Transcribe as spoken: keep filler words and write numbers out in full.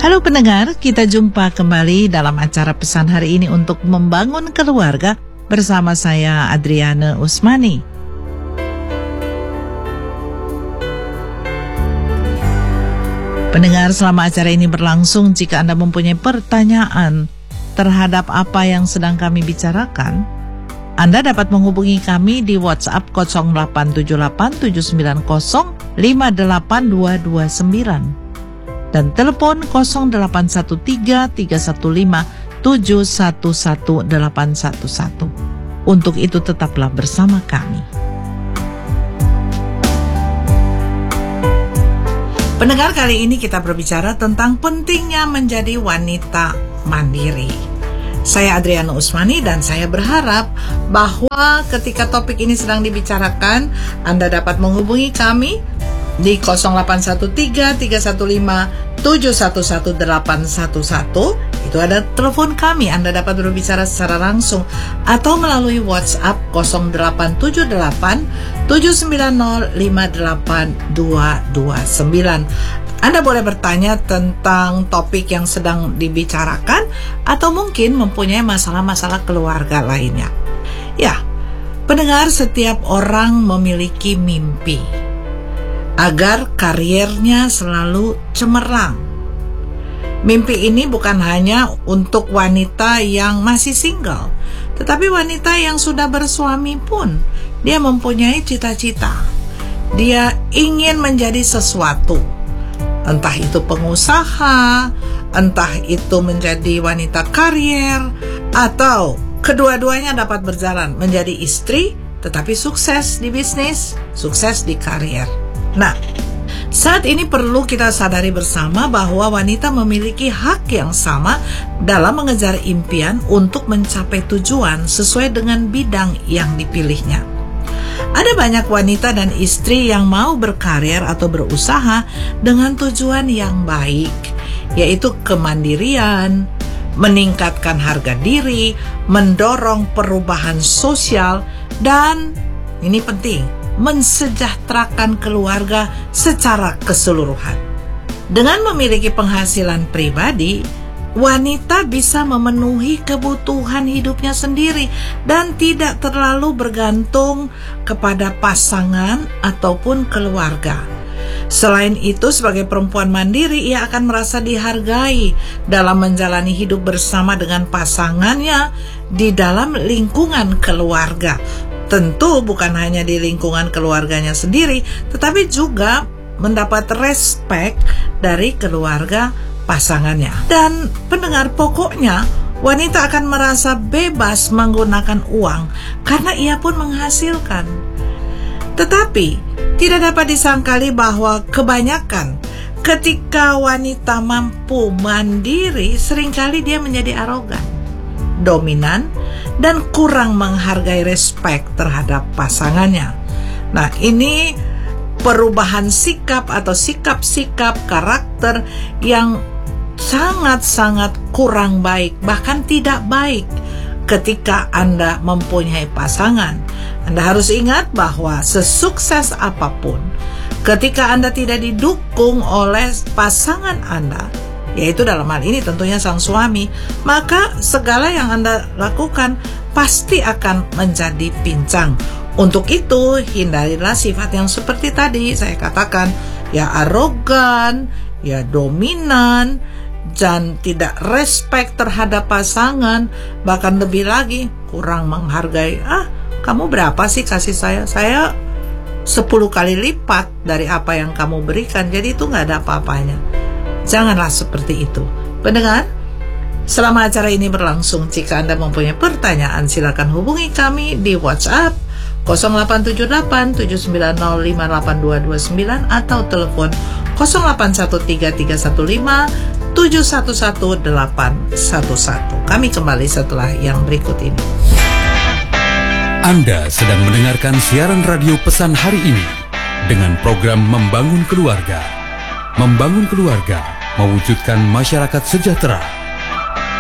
Halo pendengar, kita jumpa kembali dalam acara pesan hari ini untuk membangun keluarga bersama saya Adriana Usmani. Pendengar, selama acara ini berlangsung, jika Anda mempunyai pertanyaan terhadap apa yang sedang kami bicarakan, Anda dapat menghubungi kami di WhatsApp nol delapan tujuh delapan tujuh sembilan nol lima delapan dua dua sembilan dan telepon nol delapan satu tiga tiga satu lima tujuh satu satu delapan satu satu. Untuk itu tetaplah bersama kami. Pendengar, kali ini kita berbicara tentang pentingnya menjadi wanita mandiri. Saya Adriana Usmani dan saya berharap bahwa ketika topik ini sedang dibicarakan, Anda dapat menghubungi kami di nol delapan satu tiga tiga satu lima tujuh satu satu delapan satu satu. Itu ada telepon kami, Anda dapat berbicara secara langsung atau melalui WhatsApp nol delapan tujuh delapan tujuh sembilan nol lima delapan dua dua sembilan. Anda boleh bertanya tentang topik yang sedang dibicarakan atau mungkin mempunyai masalah-masalah keluarga lainnya. Ya, pendengar, setiap orang memiliki mimpi agar karirnya selalu cemerlang. Mimpi ini bukan hanya untuk wanita yang masih single, tetapi wanita yang sudah bersuami pun dia mempunyai cita-cita. Dia ingin menjadi sesuatu, entah itu pengusaha, entah itu menjadi wanita karier, atau kedua-duanya dapat berjalan menjadi istri tetapi sukses di bisnis, sukses di karier. Nah, saat ini perlu kita sadari bersama bahwa wanita memiliki hak yang sama dalam mengejar impian untuk mencapai tujuan sesuai dengan bidang yang dipilihnya. Ada banyak wanita dan istri yang mau berkarir atau berusaha dengan tujuan yang baik, yaitu kemandirian, meningkatkan harga diri, mendorong perubahan sosial, dan ini penting, mensejahterakan keluarga secara keseluruhan. Dengan memiliki penghasilan pribadi, wanita bisa memenuhi kebutuhan hidupnya sendiri dan tidak terlalu bergantung kepada pasangan ataupun keluarga. Selain itu, sebagai perempuan mandiri, ia akan merasa dihargai dalam menjalani hidup bersama dengan pasangannya di dalam lingkungan keluarga. Tentu bukan hanya di lingkungan keluarganya sendiri, tetapi juga mendapat respek dari keluarga pasangannya. Dan pendengar, pokoknya wanita akan merasa bebas menggunakan uang karena ia pun menghasilkan. Tetapi tidak dapat disangkali bahwa kebanyakan ketika wanita mampu mandiri, seringkali dia menjadi arogan, dominan, dan kurang menghargai respek terhadap pasangannya. Nah, ini perubahan sikap atau sikap-sikap karakter yang sangat-sangat kurang baik, bahkan tidak baik ketika Anda mempunyai pasangan. Anda harus ingat bahwa sesukses apapun, ketika Anda tidak didukung oleh pasangan Anda, yaitu dalam hal ini tentunya sang suami, maka segala yang Anda lakukan pasti akan menjadi pincang. Untuk itu, hindarilah sifat yang seperti tadi saya katakan, ya arogan, ya dominan, dan tidak respect terhadap pasangan, bahkan lebih lagi kurang menghargai. Ah, kamu berapa sih kasih saya? Saya sepuluh kali lipat dari apa yang kamu berikan, jadi itu gak ada apa-apanya. Janganlah seperti itu. Pendengar, selama acara ini berlangsung, jika Anda mempunyai pertanyaan, silakan hubungi kami di WhatsApp nol delapan tujuh delapan tujuh sembilan nol lima delapan dua dua sembilan atau telepon nol delapan satu tiga tiga satu lima tujuh satu satu delapan satu satu. Kami kembali setelah yang berikut ini. Anda sedang mendengarkan siaran radio pesan hari ini dengan program Membangun Keluarga. Membangun keluarga, mewujudkan masyarakat sejahtera.